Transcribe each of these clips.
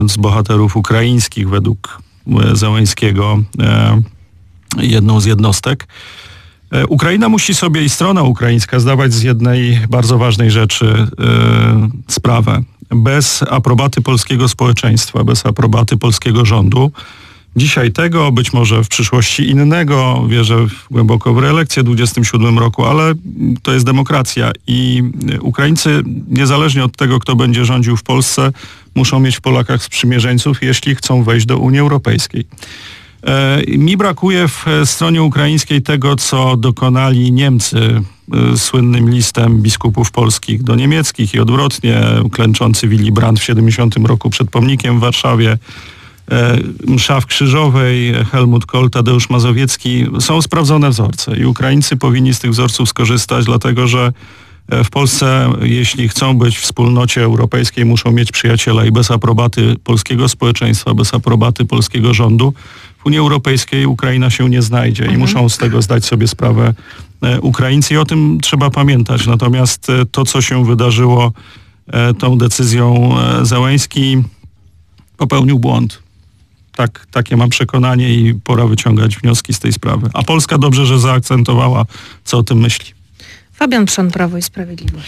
z bohaterów ukraińskich według Zełenskiego jedną z jednostek. Ukraina musi sobie i strona ukraińska zdawać z jednej bardzo ważnej rzeczy sprawę. Bez aprobaty polskiego społeczeństwa, bez aprobaty polskiego rządu, dzisiaj tego, być może w przyszłości innego, wierzę głęboko w reelekcję w 2027 roku, ale to jest demokracja i Ukraińcy, niezależnie od tego, kto będzie rządził w Polsce, muszą mieć w Polakach sprzymierzeńców, jeśli chcą wejść do Unii Europejskiej. Mi brakuje w stronie ukraińskiej tego, co dokonali Niemcy słynnym listem biskupów polskich do niemieckich i odwrotnie, klęczący Willy Brandt w 70 roku przed pomnikiem w Warszawie, msza w Krzyżowej, Helmut Kohl, Tadeusz Mazowiecki. Są sprawdzone wzorce i Ukraińcy powinni z tych wzorców skorzystać, dlatego że w Polsce, jeśli chcą być w wspólnocie europejskiej, muszą mieć przyjaciela i bez aprobaty polskiego społeczeństwa, bez aprobaty polskiego rządu w Unii Europejskiej Ukraina się nie znajdzie i muszą z tego zdać sobie sprawę Ukraińcy i o tym trzeba pamiętać. Natomiast to, co się wydarzyło tą decyzją, Zełenski popełnił błąd. Takie mam przekonanie i pora wyciągać wnioski z tej sprawy. A Polska dobrze, że zaakcentowała, co o tym myśli. Fabian Przon, Prawo i Sprawiedliwość.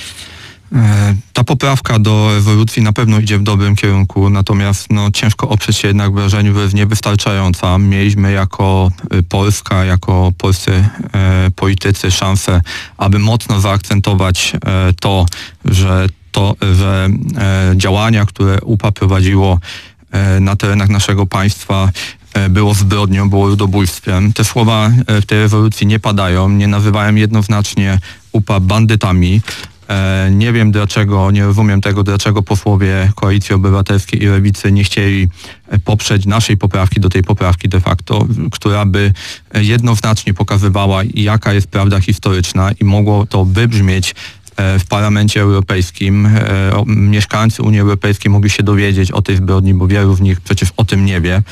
Ta poprawka do rewolucji na pewno idzie w dobrym kierunku, natomiast ciężko oprzeć się jednak wrażeniu, że jest niewystarczająca. Mieliśmy jako Polska, jako polscy politycy szansę, aby mocno zaakcentować to, że działania, które UPA prowadziło na terenach naszego państwa, było zbrodnią, było ludobójstwem. Te słowa w tej rewolucji nie padają, nie nazywają jednoznacznie UPA bandytami. Nie wiem dlaczego, nie rozumiem tego, dlaczego posłowie Koalicji Obywatelskiej i Lewicy nie chcieli poprzeć naszej poprawki do tej poprawki de facto, która by jednoznacznie pokazywała, jaka jest prawda historyczna i mogło to wybrzmieć w Parlamencie Europejskim. Mieszkańcy Unii Europejskiej mogli się dowiedzieć o tej zbrodni, bo wielu z nich przecież o tym nie wie.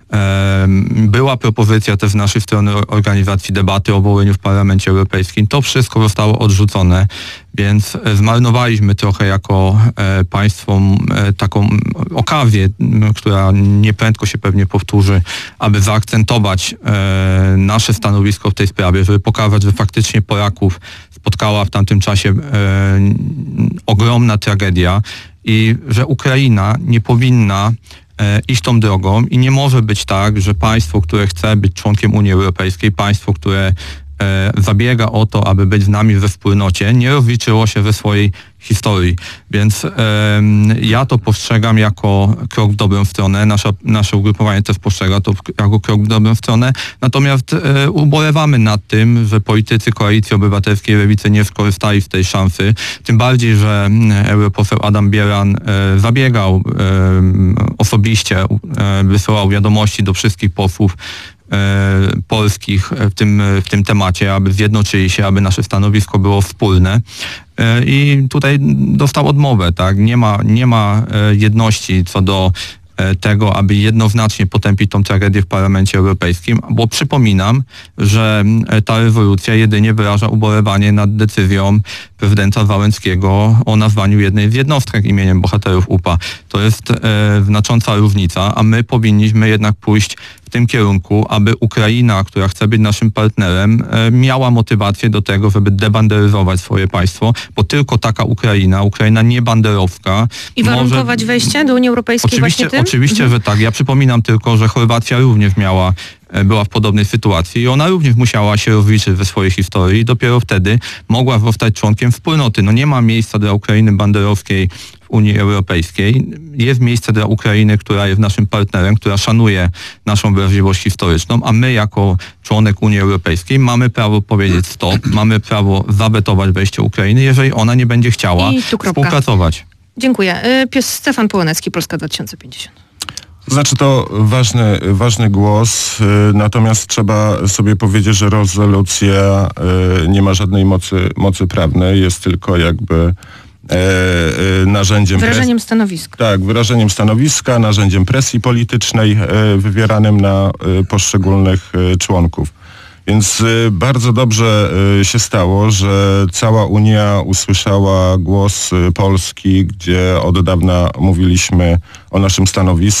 Była propozycja też z naszej strony organizacji debaty o Wołyniu w Parlamencie Europejskim. To wszystko zostało odrzucone, więc zmarnowaliśmy trochę jako państwo taką okazję, która nieprędko się pewnie powtórzy, aby zaakcentować nasze stanowisko w tej sprawie, żeby pokazać, że faktycznie Polaków spotkała w tamtym czasie ogromna tragedia i że Ukraina nie powinna iść tą drogą i nie może być tak, że państwo, które chce być członkiem Unii Europejskiej, państwo, które zabiega o to, aby być z nami we wspólnocie, nie rozliczyło się ze swojej historii. Więc ja to postrzegam jako krok w dobrą stronę. Nasze ugrupowanie też postrzega to jako krok w dobrą stronę. Natomiast ubolewamy nad tym, że politycy Koalicji Obywatelskiej i Lewicy nie skorzystali z tej szansy. Tym bardziej, że europoseł Adam Bielan zabiegał osobiście, wysyłał wiadomości do wszystkich posłów polskich w tym temacie, aby zjednoczyli się, aby nasze stanowisko było wspólne. I tutaj dostał odmowę, tak? Nie ma jedności co do tego, aby jednoznacznie potępić tą tragedię w Parlamencie Europejskim, bo przypominam, że ta rewolucja jedynie wyraża ubolewanie nad decyzją prezydenta Załęckiego o nazwaniu jednej z jednostek imieniem bohaterów UPA. To jest znacząca różnica, a my powinniśmy jednak pójść w tym kierunku, aby Ukraina, która chce być naszym partnerem, miała motywację do tego, żeby debanderyzować swoje państwo, bo tylko taka Ukraina niebanderowska... I warunkować wejście do Unii Europejskiej właśnie tym? Oczywiście, że tak. Ja przypominam tylko, że Chorwacja również była w podobnej sytuacji i ona również musiała się rozliczyć ze swojej historii i dopiero wtedy mogła zostać członkiem wspólnoty. Nie ma miejsca dla Ukrainy banderowskiej w Unii Europejskiej. Jest miejsce dla Ukrainy, która jest naszym partnerem, która szanuje naszą wrażliwość historyczną, a my jako członek Unii Europejskiej mamy prawo powiedzieć stop, mamy prawo zawetować wejście Ukrainy, jeżeli ona nie będzie chciała współpracować. Dziękuję. Stefan Połonecki, Polska 2050. Znaczy to ważny głos, natomiast trzeba sobie powiedzieć, że rezolucja nie ma żadnej mocy prawnej, jest tylko jakby narzędziem... Wyrażeniem stanowiska. Tak, wyrażeniem stanowiska, narzędziem presji politycznej wywieranym na poszczególnych członków. Więc bardzo dobrze się stało, że cała Unia usłyszała głos Polski, gdzie od dawna mówiliśmy o naszym stanowisku.